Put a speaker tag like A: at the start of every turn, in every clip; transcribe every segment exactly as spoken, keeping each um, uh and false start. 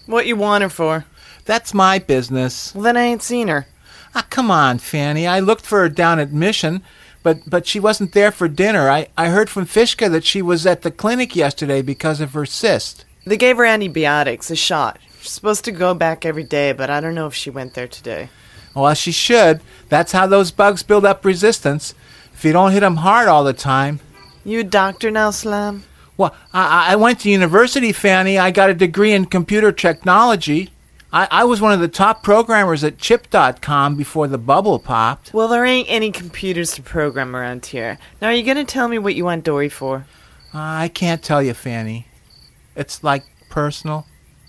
A: What you want her for?
B: That's my business.
A: Well, then I ain't seen her.
B: Ah, come on, Fanny. I looked for her down at Mission, but but she wasn't there for dinner. I, I heard from Fishka that she was at the clinic yesterday because of her cyst.
A: They gave her antibiotics, a shot. She's supposed to go back every day, but I don't know if she went there today.
B: Well, she should. That's how those bugs build up resistance. If you don't hit them hard all the time.
A: You a doctor now, Slam?
B: Well, I, I went to university, Fanny. I got a degree in computer technology. I, I was one of the top programmers at chip dot com before the bubble popped.
A: Well, there ain't any computers to program around here. Now, are you going to tell me what you want Dory for?
B: Uh, I can't tell you, Fanny. It's like personal.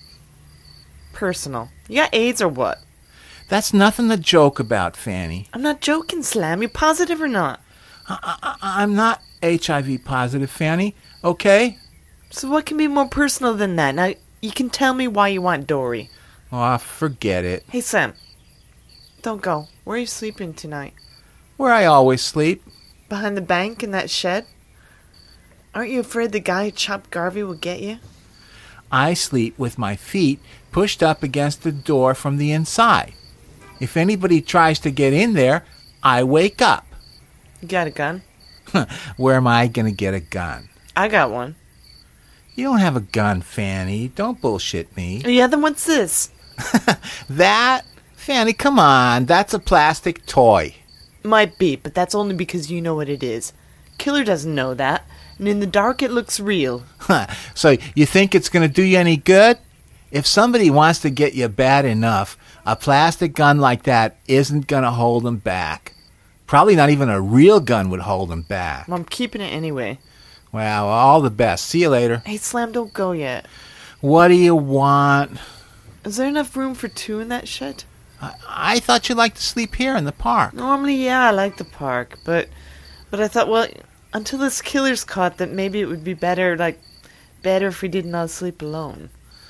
A: Personal. You got AIDS or what?
B: That's nothing to joke about, Fanny.
A: I'm not joking, Slam. You positive or not?
B: I, I, I'm not H I V positive, Fanny. Okay?
A: So what can be more personal than that? Now, you can tell me why you want Dory.
B: Oh, forget it.
A: Hey, Sam. Don't go. Where are you sleeping tonight?
B: Where I always sleep.
A: Behind the bank in that shed? Aren't you afraid the guy who chopped Garvey will get you?
B: I sleep with my feet pushed up against the door from the inside. If anybody tries to get in there, I wake up.
A: You got a gun?
B: Where am I going to get a gun?
A: I got one.
B: You don't have a gun, Fanny. Don't bullshit me.
A: Yeah, then what's this?
B: That? Fanny, come on. That's a plastic toy.
A: Might be, but that's only because you know what it is. Killer doesn't know that, and in the dark it looks real.
B: So you think it's going to do you any good? If somebody wants to get you bad enough, a plastic gun like that isn't going to hold them back. Probably not even a real gun would hold them back.
A: Well, I'm keeping it anyway.
B: Well, all the best. See you later.
A: Hey, Slam, don't go yet.
B: What do you want?
A: Is there enough room for two in that shed?
B: I, I thought you'd like to sleep here in the park.
A: Normally, yeah, I like the park, but but I thought, well, until this killer's caught, that maybe it would be better, like, better if we didn't all sleep alone.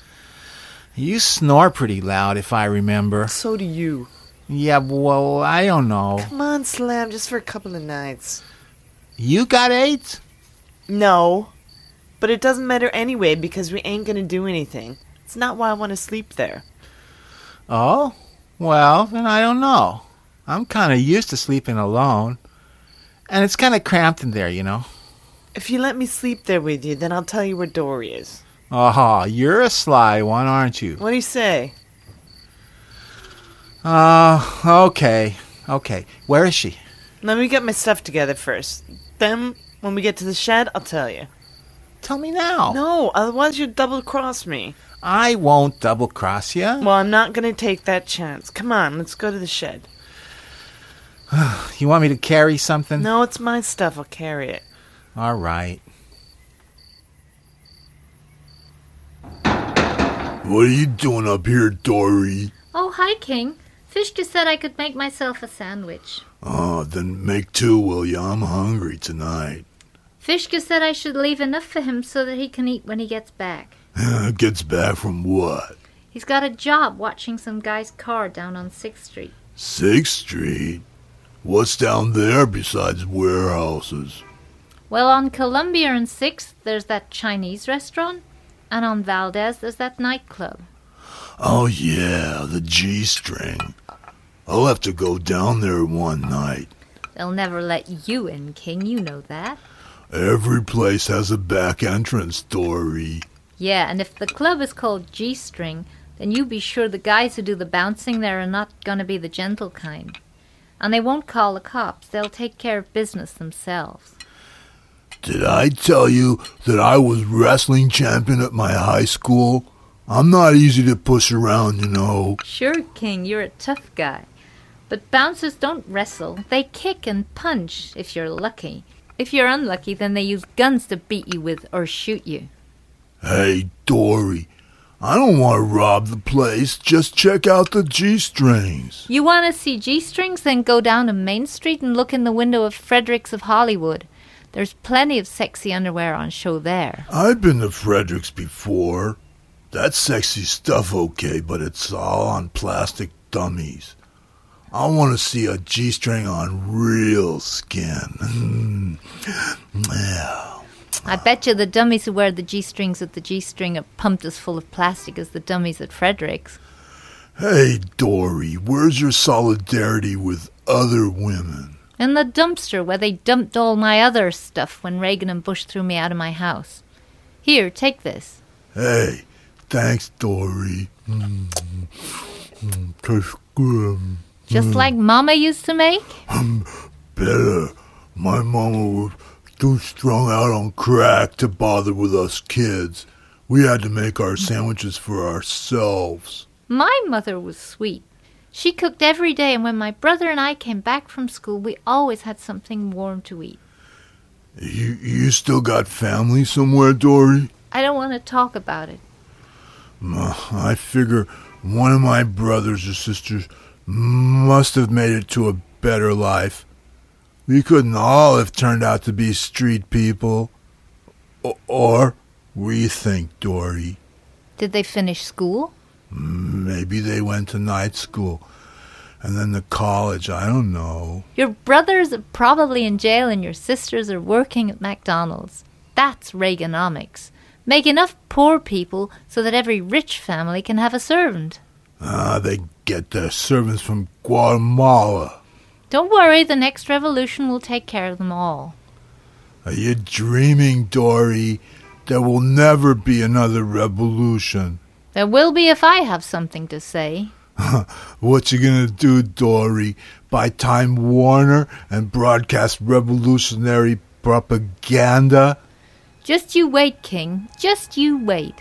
B: You snore pretty loud, if I remember.
A: So do you.
B: Yeah, well, I don't know.
A: Come on, Slam, just for a couple of nights.
B: You got AIDS?
A: No, but it doesn't matter anyway because we ain't gonna do anything. It's not why I want to sleep there.
B: Oh? Well, then I don't know. I'm kind of used to sleeping alone. And it's kind of cramped in there, you know.
A: If you let me sleep there with you, then I'll tell you where Dory is.
B: Oh, you're a sly one, aren't you?
A: What do you say?
B: Oh, uh, okay. Okay. Where is she?
A: Let me get my stuff together first. Then, when we get to the shed, I'll tell you.
B: Tell me now.
A: No, otherwise you'll double-cross me.
B: I won't double-cross you.
A: Well, I'm not going to take that chance. Come on, let's go to the shed.
B: You want me to carry something?
A: No, it's my stuff. I'll carry it.
B: All right.
C: What are you doing up here, Dory?
D: Oh, hi, King. Fishka said I could make myself a sandwich.
C: Oh, then make two, will you? I'm hungry tonight.
D: Fishka said I should leave enough for him so that he can eat when he gets back.
C: Gets back from what?
D: He's got a job watching some guy's car down on sixth street.
C: sixth street? What's down there besides warehouses?
D: Well, on Columbia and sixth, there's that Chinese restaurant. And on Valdez, there's that nightclub.
C: Oh, yeah, the G-string. I'll have to go down there one night.
D: They'll never let you in, King. You know that.
C: Every place has a back entrance, Dory.
D: Yeah, and if the club is called G-string, then you be sure the guys who do the bouncing there are not going to be the gentle kind. And they won't call the cops. They'll take care of business themselves.
C: Did I tell you that I was wrestling champion at my high school? I'm not easy to push around, you know.
D: Sure, King, you're a tough guy. But bouncers don't wrestle. They kick and punch, if you're lucky. If you're unlucky, then they use guns to beat you with or shoot you.
C: Hey, Dory, I don't want to rob the place. Just check out the G-strings.
D: You want to see G-strings? Then go down to Main Street and look in the window of Fredericks of Hollywood. There's plenty of sexy underwear on show there.
C: I've been to Fredericks before. That's sexy stuff, okay, but it's all on plastic dummies. I want to see a G-string on real skin. Yeah.
D: I bet you the dummies who wear the G-strings at the G-string are pumped as full of plastic as the dummies at Frederick's.
C: Hey, Dory, where's your solidarity with other women?
D: In the dumpster where they dumped all my other stuff when Reagan and Bush threw me out of my house. Here, take this.
C: Hey, thanks, Dory. Mm, mm, tastes good.
D: Just
C: Mm.
D: like Mama used to make?
C: Better. My mama was too strung out on crack to bother with us kids. We had to make our sandwiches for ourselves.
D: My mother was sweet. She cooked every day, and when my brother and I came back from school, we always had something warm to eat.
C: You you still got family somewhere, Dory?
D: I don't want to talk about it.
C: Uh, I figure one of my brothers or sisters must have made it to a better life. We couldn't all have turned out to be street people. O- or, what do you think, Dory?
D: Did they finish school?
C: Maybe they went to night school and then to college. I don't know.
D: Your brothers are probably in jail and your sisters are working at McDonald's. That's Reaganomics. Make enough poor people so that every rich family can have a servant.
C: Ah, they get their servants from Guatemala.
D: Don't worry, the next revolution will take care of them all.
C: Are you dreaming, Dory? There will never be another revolution.
D: There will be if I have something to say.
C: What you gonna do, Dory? Buy Time Warner and broadcast revolutionary propaganda?
D: Just you wait, King. Just you wait.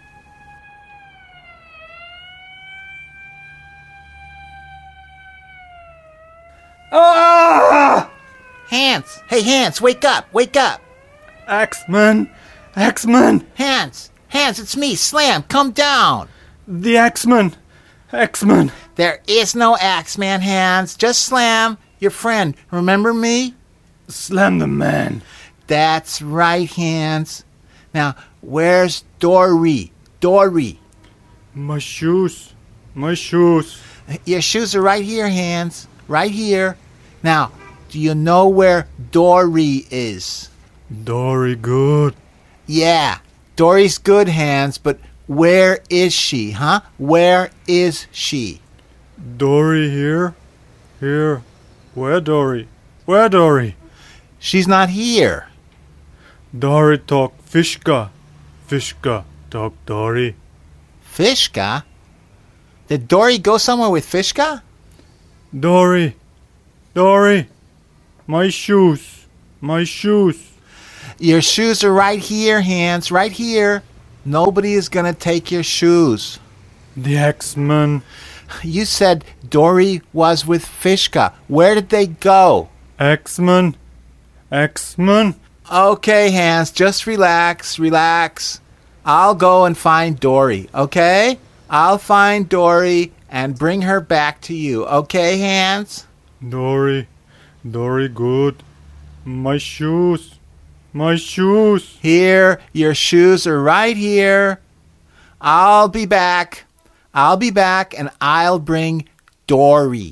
B: Ah! Hans! Hey, Hans, wake up! Wake up!
E: Axeman! Axeman!
B: Hans! Hans, it's me, Slam! Come down!
E: The Axeman! Axeman!
B: There is no Axeman, Hans. Just Slam, your friend. Remember me?
E: Slam the man!
B: That's right, Hans. Now, where's Dory? Dory.
E: My shoes! My shoes!
B: Your shoes are right here, Hans. Right here. Now, do you know where Dory is?
E: Dory good.
B: Yeah, Dory's good, Hans, but where is she, huh? Where is she?
E: Dory here? Here. Where Dory? Where Dory?
B: She's not here.
E: Dory talk Fishka. Fishka talk Dory.
B: Fishka? Did Dory go somewhere with Fishka?
E: Dory. Dory. My shoes. My shoes.
B: Your shoes are right here, Hans, right here. Nobody is going to take your shoes.
E: The Axeman.
B: You said Dory was with Fishka. Where did they go?
E: Axeman. Axeman.
B: Okay, Hans, just relax, relax. I'll go and find Dory, okay? I'll find Dory and bring her back to you, okay, Hans?
E: Dory. Dory good. My shoes. My shoes.
B: Here, your shoes are right here. I'll be back. I'll be back and I'll bring Dory.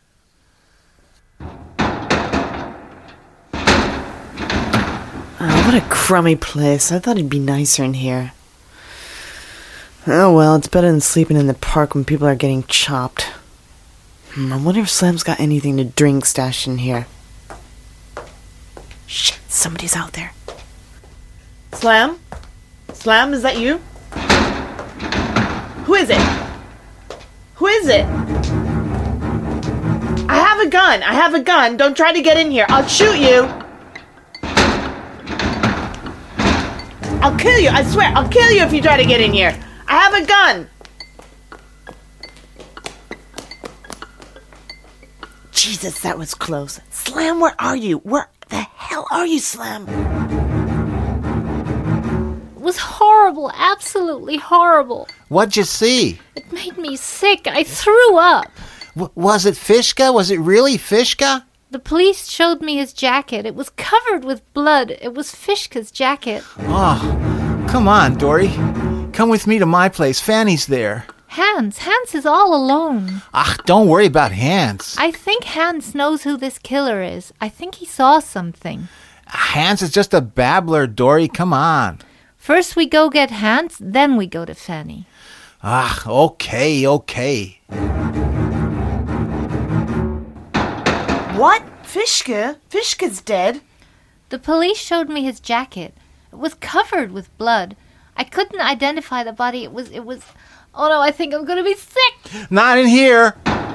A: Oh, what a crummy place. I thought it'd be nicer in here. Oh well, it's better than sleeping in the park when people are getting chopped. Hmm, I wonder if Slam's got anything to drink stashed in here. Shit, somebody's out there. Slam? Slam, is that you? Who is it? Who is it? I have a gun. I have a gun. Don't try to get in here. I'll shoot you. I'll kill you. I swear. I'll kill you if you try to get in here. I have a gun. Jesus, that was close. Slam, where are you? Where the hell are you, Slam?
D: It was horrible. Absolutely horrible.
B: What'd you see?
D: It made me sick. I threw up.
B: W- was it Fishka? Was it really Fishka?
D: The police showed me his jacket. It was covered with blood. It was Fishka's jacket.
B: Oh, come on, Dory. Come with me to my place. Fanny's there.
D: Hans. Hans is all alone.
B: Ah, don't worry about Hans.
D: I think Hans knows who this killer is. I think he saw something.
B: Hans is just a babbler, Dory. Come on.
D: First we go get Hans, then we go to Fanny.
B: Ah, okay, okay.
A: What? Fishka? Fishka's dead?
D: The police showed me his jacket. It was covered with blood. I couldn't identify the body. It was, it was... Oh no, I think I'm gonna be sick!
B: Not in here.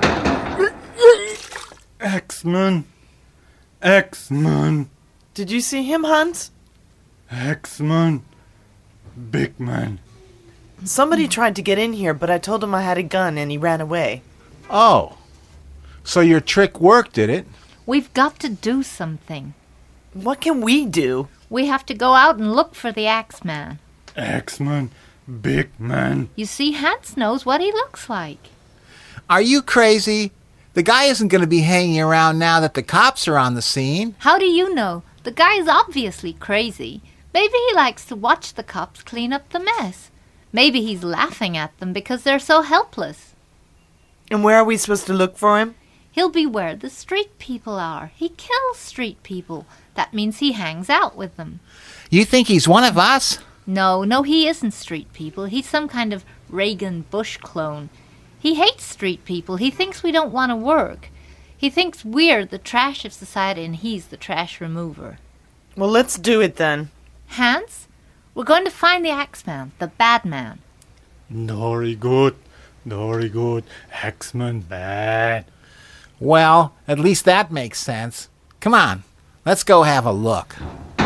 E: X-Men. X-Men.
A: Did you see him, Hans?
E: X-Men. Big man.
A: Somebody tried to get in here, but I told him I had a gun and he ran away.
B: Oh. So your trick worked, did it?
D: We've got to do something.
A: What can we do?
D: We have to go out and look for the Axeman.
E: X-Men. Big man.
D: You see, Hans knows what he looks like.
B: Are you crazy? The guy isn't going to be hanging around now that the cops are on the scene.
D: How do you know? The guy's obviously crazy. Maybe he likes to watch the cops clean up the mess. Maybe he's laughing at them because they're so helpless.
A: And where are we supposed to look for him?
D: He'll be where the street people are. He kills street people. That means he hangs out with them.
B: You think he's one of us?
D: No, no, he isn't street people. He's some kind of Reagan Bush clone. He hates street people. He thinks we don't want to work. He thinks we're the trash of society and he's the trash remover.
A: Well, let's do it then.
D: Hans, we're going to find the Axeman, the bad man.
E: Dory good. Dory good. X-Men bad.
B: Well, at least that makes sense. Come on, let's go have a look.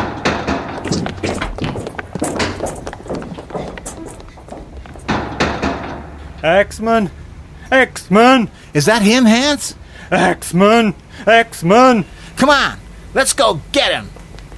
E: X-Men. X-Men.
B: Is that him, Hans?
E: X-Men. X-Men.
B: Come on, let's go get him.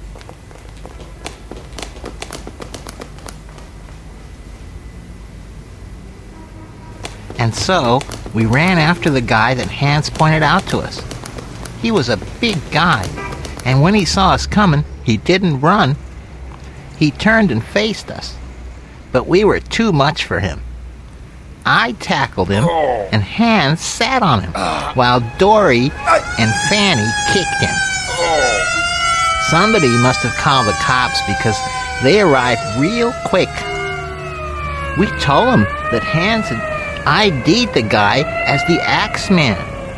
B: And so, we ran after the guy that Hans pointed out to us. He was a big guy, and when he saw us coming, he didn't run. He turned and faced us, but we were too much for him. I tackled him, and Hans sat on him, while Dory and Fanny kicked him. Somebody must have called the cops because they arrived real quick. We told them that Hans had I D'd the guy as the Axeman.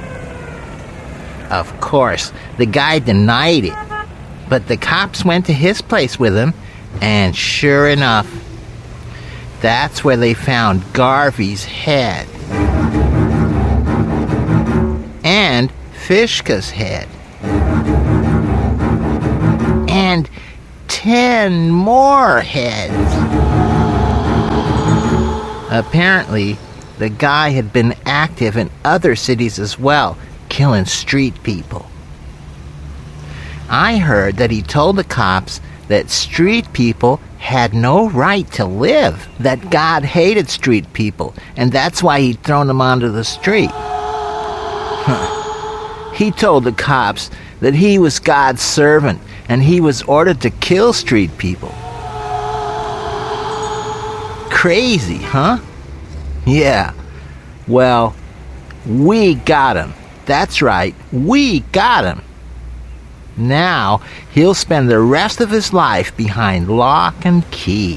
B: Of course, the guy denied it, but the cops went to his place with him, and sure enough, that's where they found Garvey's head. And Fishka's head. And ten more heads. Apparently, the guy had been active in other cities as well, killing street people. I heard that he told the cops that street people had no right to live, that God hated street people, and that's why he'd thrown them onto the street. He told the cops that he was God's servant, and he was ordered to kill street people. Crazy, huh? Yeah, well, we got him. That's right, we got him. Now, he'll spend the rest of his life behind lock and key.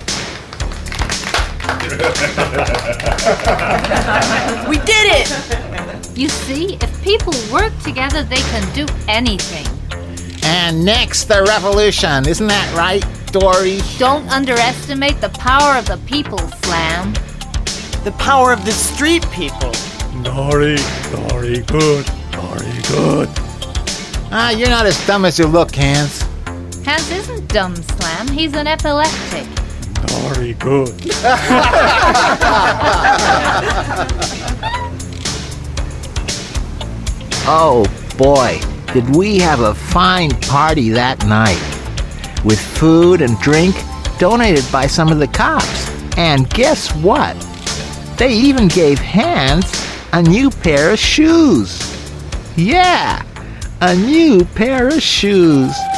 A: We did it!
D: You see, if people work together, they can do anything.
B: And next, the revolution. Isn't that right, Dory?
D: Don't underestimate the power of the people, Slam.
A: The power of the street people.
E: Dory. Dory good. Dory good.
B: Ah, you're not as dumb as you look, Hans.
D: Hans isn't dumb, Slam. He's an epileptic.
E: Dory good.
B: Oh, boy, did we have a fine party that night. With food and drink donated by some of the cops. And guess what? They even gave Hans a new pair of shoes. Yeah, a new pair of shoes.